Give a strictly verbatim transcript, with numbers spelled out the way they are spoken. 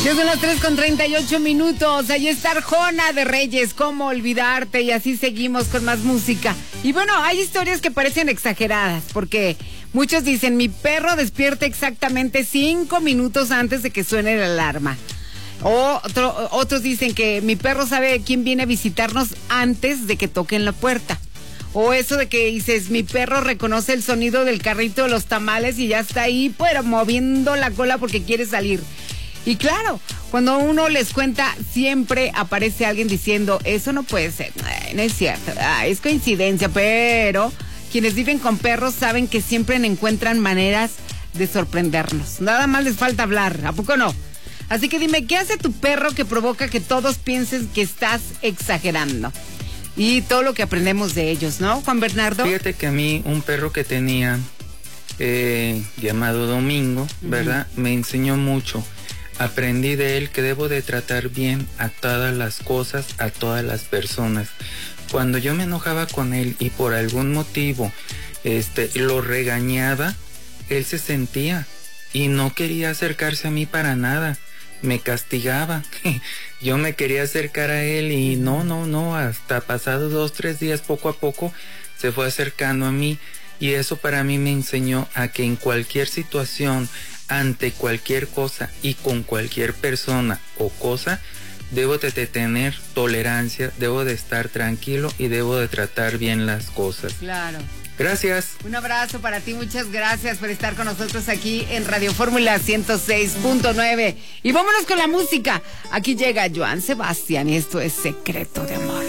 Ya son las tres con treinta y ocho minutos. Ahí está Arjona de Reyes, ¿cómo olvidarte? Y así seguimos con más música. Y bueno, hay historias que parecen exageradas, porque muchos dicen, mi perro despierta exactamente cinco minutos antes de que suene la alarma. O otro, otros dicen que mi perro sabe quién viene a visitarnos antes de que toquen la puerta. O eso de que dices, mi perro reconoce el sonido del carrito de los tamales y ya está ahí, pero moviendo la cola porque quiere salir. Y claro, cuando uno les cuenta, siempre aparece alguien diciendo, eso no puede ser, ay, no es cierto, ay, es coincidencia, pero quienes viven con perros saben que siempre encuentran maneras de sorprendernos. Nada más les falta hablar, ¿a poco no? Así que dime, ¿qué hace tu perro que provoca que todos piensen que estás exagerando? Y todo lo que aprendemos de ellos, ¿no, Juan Bernardo? Fíjate que a mí un perro que tenía eh, llamado Domingo, ¿verdad? Uh-huh. Me enseñó mucho. Aprendí de él que debo de tratar bien a todas las cosas, a todas las personas. Cuando yo me enojaba con él y por algún motivo este, lo regañaba, él se sentía y no quería acercarse a mí para nada. Me castigaba. Yo me quería acercar a él y no, no, no, hasta pasados dos, tres días, poco a poco, se fue acercando a mí. Y eso para mí me enseñó a que en cualquier situación, ante cualquier cosa y con cualquier persona o cosa, debo de tener tolerancia, debo de estar tranquilo y debo de tratar bien las cosas. Claro. Gracias. Un abrazo para ti, muchas gracias por estar con nosotros aquí en Radio Fórmula ciento seis punto nueve. Y vámonos con la música. Aquí llega Joan Sebastián y esto es Secreto de Amor.